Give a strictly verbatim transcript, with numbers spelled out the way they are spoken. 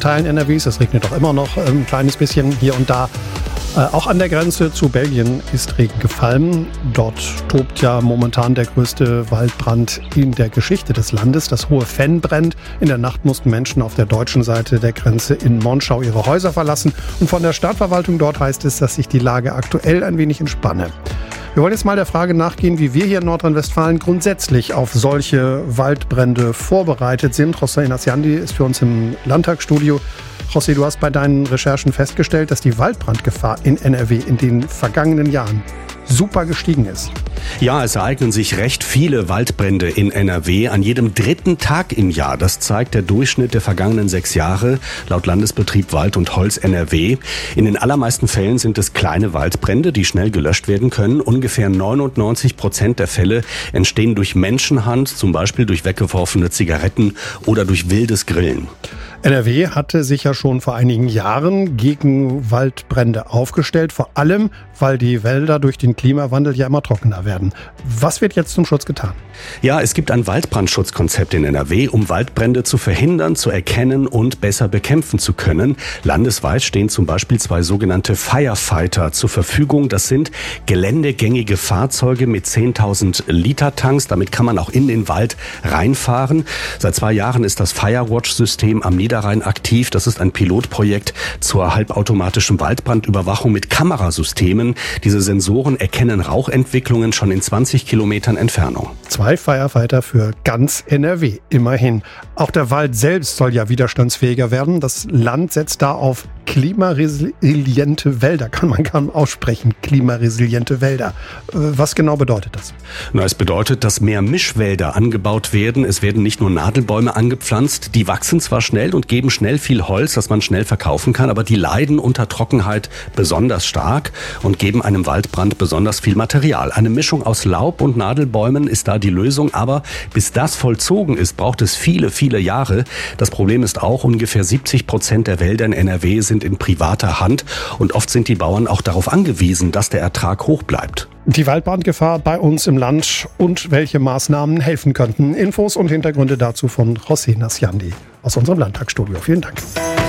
Teilen N R Ws. Es regnet auch immer noch ein kleines bisschen hier und da. Auch an der Grenze zu Belgien ist Regen gefallen. Dort tobt ja momentan der größte Waldbrand in der Geschichte des Landes. Das Hohe Venn brennt. In der Nacht mussten Menschen auf der deutschen Seite der Grenze in Monschau ihre Häuser verlassen. Und von der Stadtverwaltung dort heißt es, dass sich die Lage aktuell ein wenig entspanne. Wir wollen jetzt mal der Frage nachgehen, wie wir hier in Nordrhein-Westfalen grundsätzlich auf solche Waldbrände vorbereitet sind. Hossein Asyandi ist für uns im Landtagsstudio. José, du hast bei deinen Recherchen festgestellt, dass die Waldbrandgefahr in N R W in den vergangenen Jahren super gestiegen ist. Ja, es ereignen sich recht viele Waldbrände in N R W an jedem dritten Tag im Jahr. Das zeigt der Durchschnitt der vergangenen sechs Jahre laut Landesbetrieb Wald und Holz N R W. In den allermeisten Fällen sind es kleine Waldbrände, die schnell gelöscht werden können. Ungefähr neunundneunzig Prozent der Fälle entstehen durch Menschenhand, zum Beispiel durch weggeworfene Zigaretten oder durch wildes Grillen. N R W hatte sich ja schon vor einigen Jahren gegen Waldbrände aufgestellt, vor allem, weil die Wälder durch den Klimawandel ja immer trockener werden. Was wird jetzt zum Schutz getan? Ja, es gibt ein Waldbrandschutzkonzept in N R W, um Waldbrände zu verhindern, zu erkennen und besser bekämpfen zu können. Landesweit stehen zum Beispiel zwei sogenannte Firefighter zur Verfügung. Das sind geländegängige Fahrzeuge mit zehntausend Liter Tanks. Damit kann man auch in den Wald reinfahren. Seit zwei Jahren ist das Firewatch-System am Niederrhein aktiv. Das ist ein Pilotprojekt zur halbautomatischen Waldbrandüberwachung mit Kamerasystemen. Diese Sensoren erkennen Rauchentwicklungen schon in zwanzig Kilometern Entfernung. Zwei Firefighter für ganz N R W, immerhin. Auch der Wald selbst soll ja widerstandsfähiger werden. Das Land setzt da auf klimaresiliente Wälder, kann man kaum aussprechen, klimaresiliente Wälder. Was genau bedeutet das? Na, es bedeutet, dass mehr Mischwälder angebaut werden. Es werden nicht nur Nadelbäume angepflanzt, die wachsen zwar schnell und geben schnell viel Holz, das man schnell verkaufen kann, aber die leiden unter Trockenheit besonders stark und geben einem Waldbrand besonders viel Material. Eine Mischung aus Laub und Nadelbäumen ist da die Lösung, aber bis das vollzogen ist, braucht es viele, viele Jahre. Das Problem ist auch, ungefähr siebzig Prozent der Wälder in N R W sind in privater Hand und oft sind die Bauern auch darauf angewiesen, dass der Ertrag hoch bleibt. Die Waldbrandgefahr bei uns im Land und welche Maßnahmen helfen könnten. Infos und Hintergründe dazu von Hossein Asyandi aus unserem Landtagsstudio. Vielen Dank.